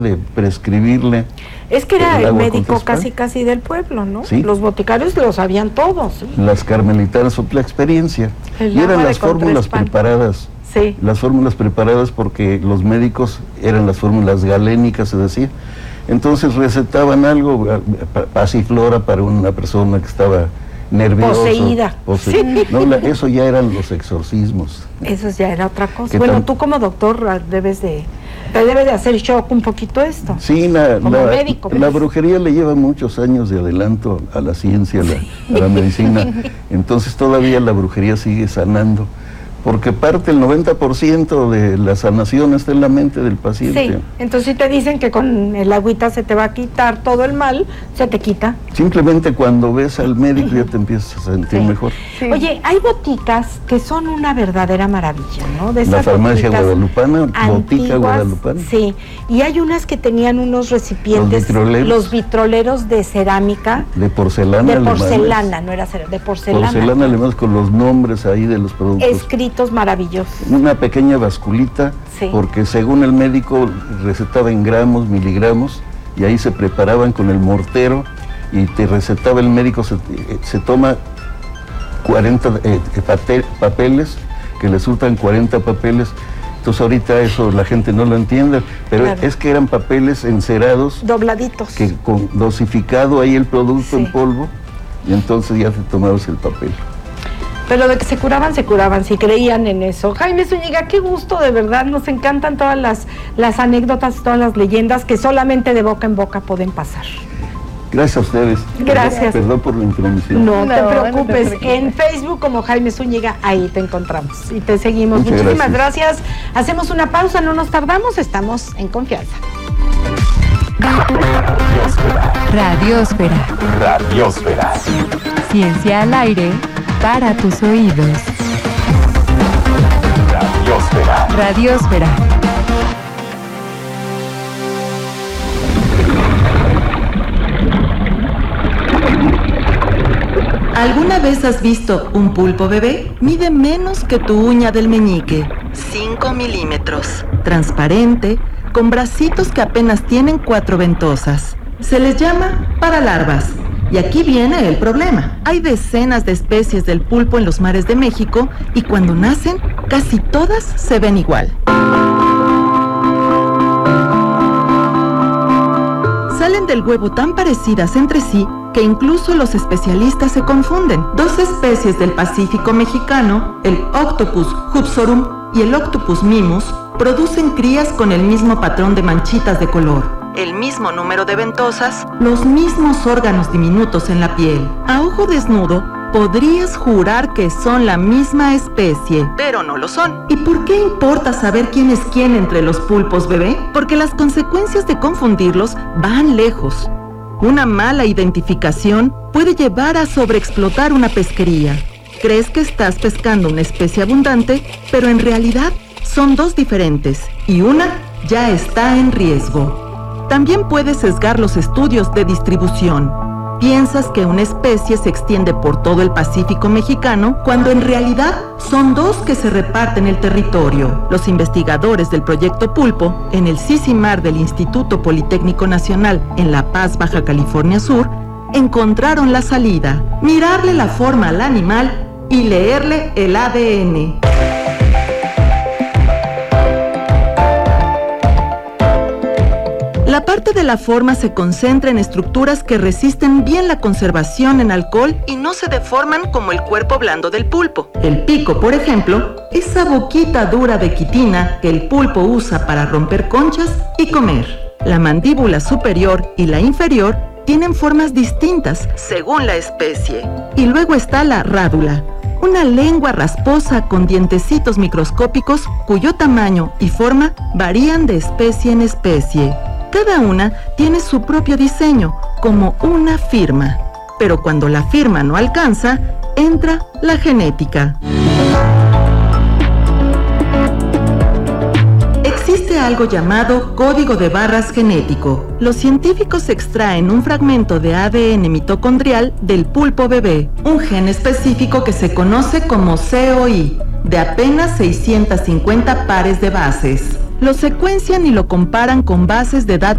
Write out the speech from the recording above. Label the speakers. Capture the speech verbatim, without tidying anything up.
Speaker 1: de prescribirle.
Speaker 2: Es que era el, el médico casi casi del pueblo, ¿no?
Speaker 1: ¿Sí?
Speaker 2: Los boticarios lo sabían todos. ¿Sí?
Speaker 1: Las carmelitanas son la experiencia. El y eran las fórmulas preparadas.
Speaker 2: Sí.
Speaker 1: Las fórmulas preparadas porque los médicos eran las fórmulas galénicas, se decía. Entonces recetaban algo, pasiflora para una persona que estaba nerviosa.
Speaker 2: Poseída.
Speaker 1: Pose sí. No, la, eso ya eran los exorcismos.
Speaker 2: Eso ya era otra cosa. Bueno, tú como doctor debes de... Te debe de hacer shock un poquito esto.
Speaker 1: Sí, la,
Speaker 2: como
Speaker 1: la,
Speaker 2: médico, pues.
Speaker 1: La brujería le lleva muchos años de adelanto a la ciencia, a la, sí. a la medicina. Entonces todavía la brujería sigue sanando. Porque parte el noventa por ciento de la sanación está en la mente del paciente.
Speaker 2: Sí, entonces si te dicen que con el agüita se te va a quitar todo el mal, se te quita.
Speaker 1: Simplemente cuando ves al médico ya te empiezas a sentir
Speaker 2: sí.
Speaker 1: mejor.
Speaker 2: Sí. Oye, hay boticas que son una verdadera maravilla, ¿no? De esas
Speaker 1: la farmacia guadalupana, botica guadalupana.
Speaker 2: Sí, y hay unas que tenían unos recipientes,
Speaker 1: los vitroleros,
Speaker 2: los vitroleros de cerámica.
Speaker 1: De porcelana.
Speaker 2: De porcelana, alemanes. No era cerámica, de porcelana.
Speaker 1: Porcelana además con los nombres ahí de los productos.
Speaker 2: Escritos maravillosos.
Speaker 1: Una pequeña basculita, sí. porque según el médico recetaba en gramos, miligramos, y ahí se preparaban con el mortero, y te recetaba el médico, se, se toma cuarenta eh, papel, papeles, que le surtan cuarenta papeles. Entonces ahorita eso la gente no lo entiende, pero claro. es que eran papeles encerados.
Speaker 2: Dobladitos.
Speaker 1: Que con dosificado ahí el producto sí. en polvo, y entonces ya te tomabas el papel.
Speaker 2: Pero de que se curaban, se curaban, si creían en eso. Jaime Zúñiga, qué gusto, de verdad, nos encantan todas las, las anécdotas, todas las leyendas que solamente de boca en boca pueden pasar.
Speaker 1: Gracias a ustedes.
Speaker 2: Gracias.
Speaker 1: Perdón por la intromisión.
Speaker 2: No, no te preocupes,
Speaker 3: no te preocupes.
Speaker 2: En Facebook como Jaime Zúñiga, ahí te encontramos y te seguimos.
Speaker 1: Muchas
Speaker 2: Muchísimas
Speaker 1: gracias.
Speaker 2: gracias. Hacemos una pausa, no nos tardamos, estamos en confianza.
Speaker 4: Radiosfera.
Speaker 5: Radiosfera.
Speaker 4: Ciencia al aire para tus oídos.
Speaker 5: Radiosfera.
Speaker 4: Radiosfera.
Speaker 6: ¿Alguna vez has visto un pulpo bebé? Mide menos que tu uña del meñique, cinco milímetros, transparente, con bracitos que apenas tienen cuatro ventosas. Se les llama paralarvas. Y aquí viene el problema. Hay decenas de especies del pulpo en los mares de México y cuando nacen, casi todas se ven igual. Salen del huevo tan parecidas entre sí que incluso los especialistas se confunden. Dos especies del Pacífico mexicano, el Octopus hupsorum y el Octopus mimus, producen crías con el mismo patrón de manchitas de color, el mismo número de ventosas, los mismos órganos diminutos en la piel. A ojo desnudo, podrías jurar que son la misma especie, pero no lo son. ¿Y por qué importa saber quién es quién entre los pulpos bebé? Porque las consecuencias de confundirlos van lejos. Una mala identificación puede llevar a sobreexplotar una pesquería. Crees que estás pescando una especie abundante, pero en realidad son dos diferentes y una ya está en riesgo. También puedes sesgar los estudios de distribución. Piensas que una especie se extiende por todo el Pacífico mexicano, cuando en realidad son dos que se reparten el territorio. Los investigadores del Proyecto Pulpo, en el CICIMAR del Instituto Politécnico Nacional en La Paz, Baja California Sur, encontraron la salida: mirarle la forma al animal y leerle el A D N. La parte de la forma se concentra en estructuras que resisten bien la conservación en alcohol y no se deforman como el cuerpo blando del pulpo. El pico, por ejemplo, esa boquita dura de quitina que el pulpo usa para romper conchas y comer. La mandíbula superior y la inferior tienen formas distintas según la especie. Y luego está la rádula, una lengua rasposa con dientecitos microscópicos cuyo tamaño y forma varían de especie en especie. Cada una tiene su propio diseño, como una firma. Pero cuando la firma no alcanza, entra la genética. Existe algo llamado código de barras genético. Los científicos extraen un fragmento de A D N mitocondrial del pulpo bebé, un gen específico que se conoce como C O I, de apenas seiscientos cincuenta pares de bases. lo secuencian y lo comparan con bases de datos